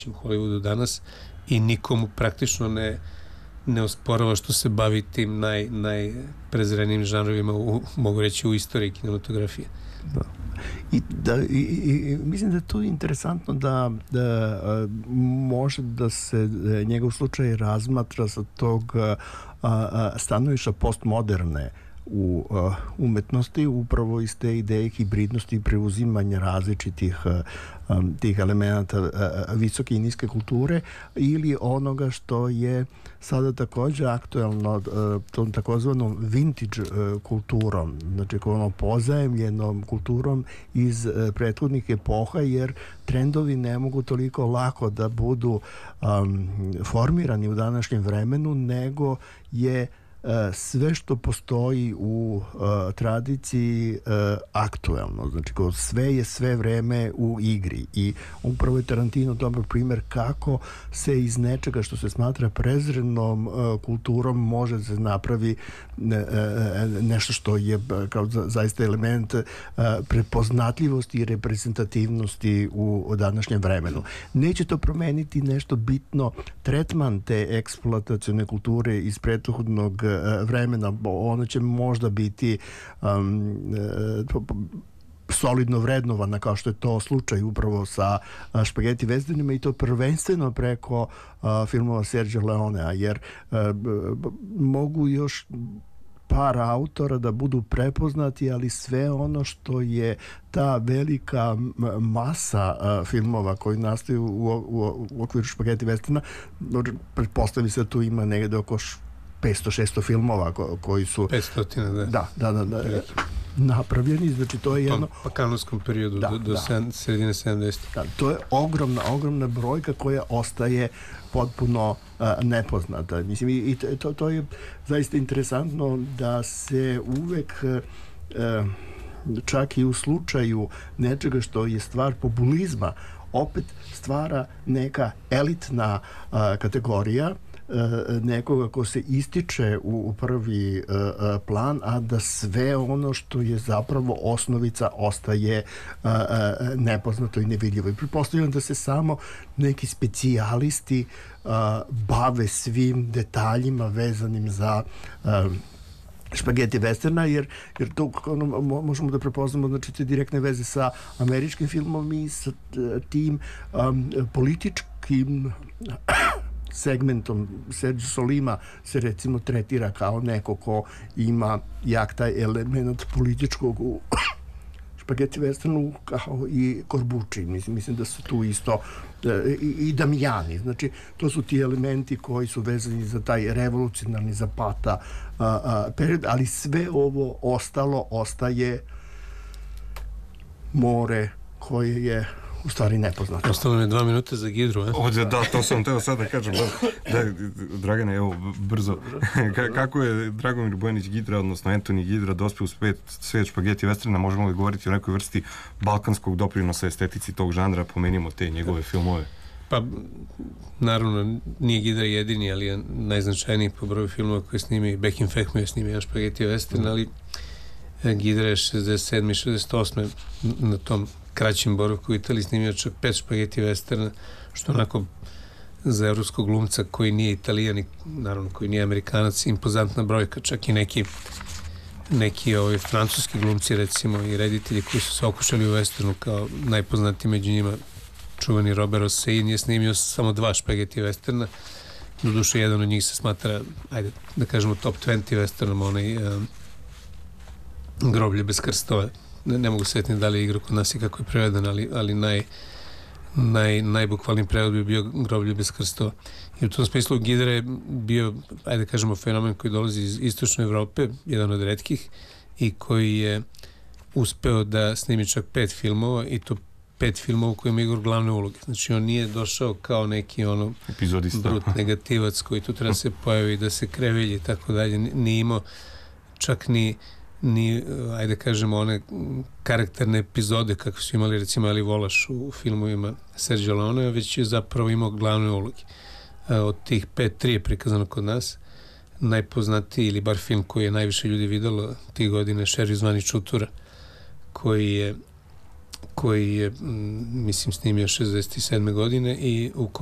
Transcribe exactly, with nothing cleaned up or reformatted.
u Hollywoodu danas i nikomu praktično ne, ne osporava što se bavi tim naj, najprezrenijim žanrovima u, mogu reći, u istoriji kinematografije. Da. I, da, i, i mislim da je to interesantno da, da a, može da se da njegov slučaj razmatra sa tog a, a, stanovišta postmoderne u uh, umetnosti, upravo iz te ideje hibridnosti i preuzimanja različitih uh, um, tih elemenata uh, visoke i niske kulture ili onoga što je sada takođe aktuelno uh, tom takozvanom vintage uh, kulturom, znači ono pozajemljenom kulturom iz uh, prethodnih epoha, jer trendovi ne mogu toliko lako da budu um, formirani u današnjem vremenu, nego je sve što postoji u uh, tradiciji uh, aktuelno, znači kao sve je sve vreme u igri i upravo je Tarantino dobar primer kako se iz nečega što se smatra prezrenom uh, kulturom može da se napravi uh, nešto što je kao za, zaista element uh, prepoznatljivosti i reprezentativnosti u, u današnjem vremenu. Neće to promeniti nešto bitno tretman te eksploatacione kulture iz prethodnog vremena, ona će možda biti um, solidno vrednovana kao što je to slučaj upravo sa špageti westernima i to prvenstveno preko uh, filmova Sergio Leonea, jer uh, mogu još par autora da budu prepoznati, ali sve ono što je ta velika masa uh, filmova koji nastaju u, u, u okviru špageti westerna, pretpostavi se tu ima negde oko petsto šesto filmova ko, koji su petsto, da. Da, da, da, da napravljeni, znači to je jedno... U pakanovskom periodu da, do, do da. sredine sedamdesetih. Da, to je ogromna, ogromna brojka koja ostaje potpuno uh, nepoznata. Mislim, i, i to, to je zaista interesantno da se uvek uh, čak i u slučaju nečega što je stvar populizma opet stvara neka elitna uh, kategorija nekoga ko se ističe u, u prvi uh, plan, a da sve ono što je zapravo osnovica ostaje uh, nepoznato i nevidljivo. I pretpostavljam da se samo neki specijalisti uh, bave svim detaljima vezanim za uh, špageti westerna, jer, jer to ono, možemo da prepoznamo, znači te direktne veze sa američkim filmom i sa tim um, političkim segmentom. Sergio Solima se recimo tretira kao neko ko ima jak taj element političkog u špageti westernu, kao i Corbucci. Mislim, mislim da su tu isto i, i Damiani. Znači, to su ti elementi koji su vezani za taj revolucionarni Zapata a, a, period, ali sve ovo ostalo ostaje more koje je u stvari nepoznato. Ostalo mi je dva minuta za Gidru, eh? Ovdje, da, to sam teo sad da kažem. Da, da, Dragane, evo, brzo. Ka, kako je Dragomir Bojanić Gidra, odnosno Antoni Gidra, dospio u svet, svet špageti westerna, možemo li govoriti o nekoj vrsti balkanskog doprinosa estetici tog žanra, pomenimo te njegove filmove? Pa, naravno, nije Gidra jedini, ali je najznačajniji po broju filmova koje snimi. Back in Fact mu je snimio jedan špageti western, ali Gidra je šezdeset sedme i šezdeset osme na tom kraćim boravku u Italiji snimio čak pet špageti westerna, što onako za evropskog glumca koji nije Italijan i naravno koji nije Amerikanac, impozantna brojka. Čak i neki neki ovi francuski glumci, recimo, i reditelji koji su se okušali u westernu, kao najpoznatiji među njima čuveni Robert Hossein, je snimio samo dva špageti westerna. Doduše, jedan od njih se smatra, ajde da kažemo, top dvadeset westernom, onaj um, Groblje bez krstova. Ne, ne mogu sjetiti da li je igra kod nas i kako je preveden, ali, ali naj, naj, najbukvalniji prevod bi bio Groblje bez krstova. I u tom smislu Gidra je bio, ajde kažemo, fenomen koji dolazi iz istočne Evrope, jedan od retkih, i koji je uspeo da snimi čak pet filmova, i to pet filmova u kojima Igor glavne uloge. Znači, on nije došao kao neki ono epizodista, brut negativac koji tu treba se pojavi da se krevelji i tako dalje. Nije imao čak ni ni, ajde kažemo, one karakterne epizode kakve su imali recimo Ali Volaš u filmovima Sergio Leonea, već je zapravo imao glavne uloge. Od tih pet, tri je prikazano kod nas. Najpoznatiji, ili bar film koji je najviše ljudi videlo tih godine, Šerif zvani Čutura, koji je koji je, mislim, snimio šezdeset sedme godine i u